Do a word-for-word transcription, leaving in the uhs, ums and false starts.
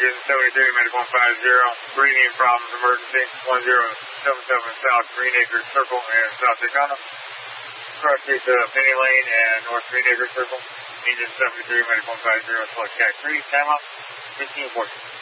Engine seventy-three, medic one five zero. Breathing problems, emergency. one zero seven seven South Green Acres Circle and South Daytona. Cross street to Penny Lane and North Green Acres Circle. Engine seventy-three, medic one five zero, select cat three, time out, fifteen forty.